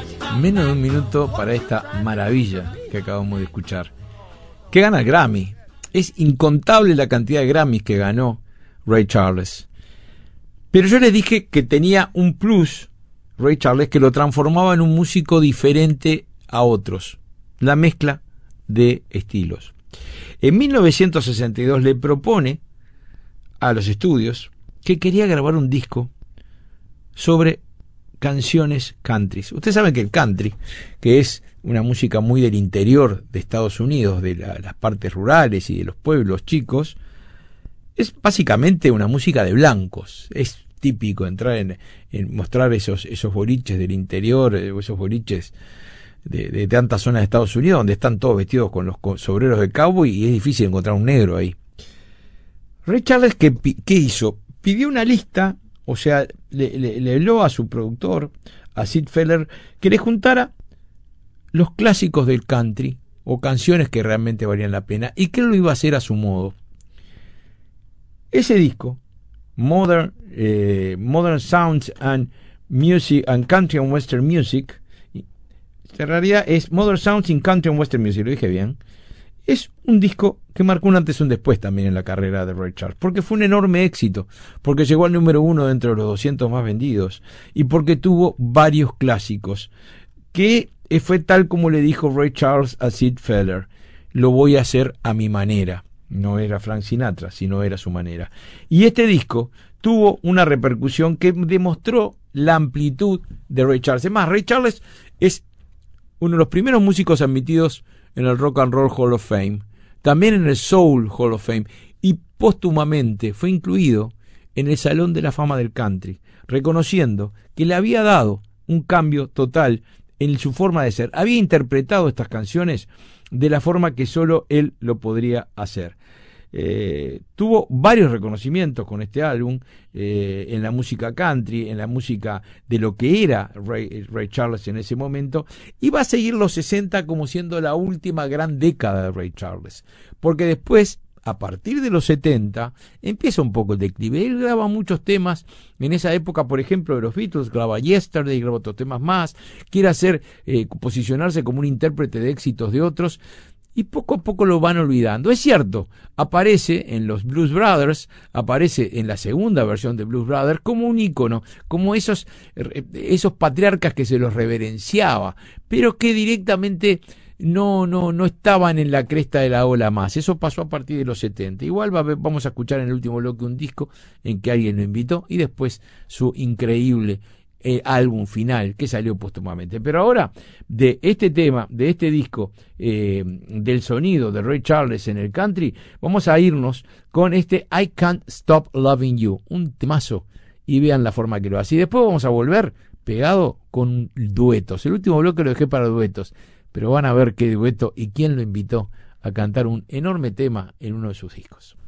Menos de un minuto para esta maravilla que acabamos de escuchar. ¿Qué gana el Grammy? Es incontable la cantidad de Grammys que ganó Ray Charles. Pero yo les dije que tenía un plus, Ray Charles, que lo transformaba en un músico diferente a otros. La mezcla de estilos. En 1962 le propone a los estudios que quería grabar un disco sobre canciones country. Ustedes saben que el country, que es una música muy del interior de Estados Unidos, de las partes rurales y de los pueblos chicos, es básicamente una música de blancos. Es típico entrar en mostrar esos boliches del interior, esos boliches de tantas zonas de Estados Unidos donde están todos vestidos con los sombreros de cowboy y es difícil encontrar un negro ahí. Ray Charles, ¿qué hizo? Pidió una lista, o sea, le habló a su productor, a Sid Feller, que le juntara los clásicos del country o canciones que realmente valían la pena y que él lo iba a hacer a su modo. Ese disco, Modern Sounds and Music and Country and Western Music, en realidad es Modern Sounds in Country and Western Music, lo dije bien, es un disco que marcó un antes y un después también en la carrera de Ray Charles, porque fue un enorme éxito, porque llegó al número 1 dentro de los 200 más vendidos, y porque tuvo varios clásicos, que fue tal como le dijo Ray Charles a Sid Feller: lo voy a hacer a mi manera. No era Frank Sinatra, sino era su manera. Y este disco tuvo una repercusión que demostró la amplitud de Ray Charles. Es más, Ray Charles es uno de los primeros músicos admitidos en el Rock and Roll Hall of Fame, también en el Soul Hall of Fame, y póstumamente fue incluido en el Salón de la Fama del Country, reconociendo que le había dado un cambio total en su forma de ser. Había interpretado estas canciones de la forma que solo él lo podría hacer. Tuvo varios reconocimientos con este álbum, en la música country, en la música de lo que era Ray Charles en ese momento, y va a seguir los 60 como siendo la última gran década de Ray Charles, porque después, a partir de los 70, empieza un poco el declive. Él graba muchos temas en esa época, por ejemplo, de los Beatles, graba Yesterday, graba otros temas más, quiere posicionarse como un intérprete de éxitos de otros, y poco a poco lo van olvidando. Es cierto, aparece en los Blues Brothers, aparece en la segunda versión de Blues Brothers como un ícono, como esos patriarcas que se los reverenciaba, pero que directamente no estaban en la cresta de la ola más. Eso pasó a partir de los 70. Igual vamos a escuchar en el último bloque un disco en que alguien lo invitó y después su increíble álbum final que salió póstumamente. Pero ahora, de este tema, de este disco, del sonido de Ray Charles en el country, vamos a irnos con este I Can't Stop Loving You, un temazo, y vean la forma que lo hace. Y después vamos a volver pegado con duetos. El último bloque lo dejé para duetos, pero van a ver qué dueto y quién lo invitó a cantar un enorme tema en uno de sus discos.